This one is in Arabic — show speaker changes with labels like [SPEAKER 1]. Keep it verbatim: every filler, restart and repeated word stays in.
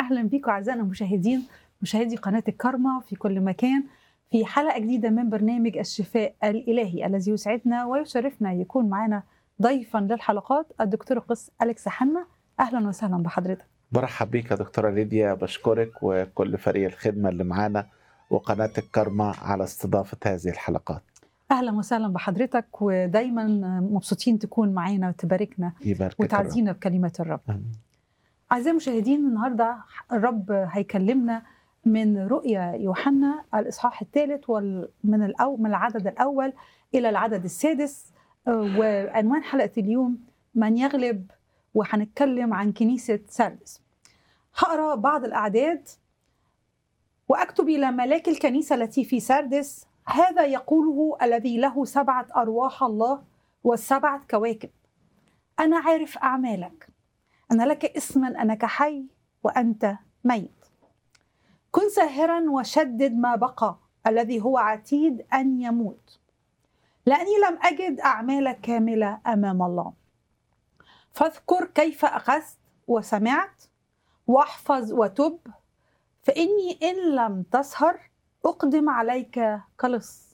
[SPEAKER 1] أهلا بكم أعزائنا المشاهدين مشاهدي قناة الكارما في كل مكان في حلقة جديدة من برنامج الشفاء الإلهي الذي يسعدنا ويشرفنا يكون معنا ضيفا للحلقات الدكتور قس أليكس حنا. أهلا وسهلا بحضرتك.
[SPEAKER 2] برحب بيك يا دكتورة ليديا، بشكرك وكل فريق الخدمة اللي معانا وقناة الكارما على استضافة هذه الحلقات.
[SPEAKER 1] أهلا وسهلا بحضرتك، ودايما مبسوطين تكون معنا وتباركنا وتعزينا بكلمة الرب.
[SPEAKER 2] آمين.
[SPEAKER 1] أعزائي المشاهدين، النهاردة الرب هيكلمنا من رؤيا يوحنا الإصحاح الثالث ومن الأو من العدد الأول إلى العدد السادس، وعنوان حلقة اليوم من يغلب، وهنتكلم عن كنيسة ساردس. هقرأ بعض الأعداد. وأكتب إلى ملاك الكنيسة التي في ساردس، هذا يقوله الذي له سبعة أرواح الله والسبعة كواكب: أنا عارف أعمالك، أنا لك اسما أنك حي وأنت ميت. كن ساهرا وشدد ما بقى الذي هو عتيد أن يموت، لأني لم أجد أعمالك كاملة أمام الله. فاذكر كيف أخذت وسمعت، واحفظ وتب، فإني إن لم تسهر أقدم عليك كلص.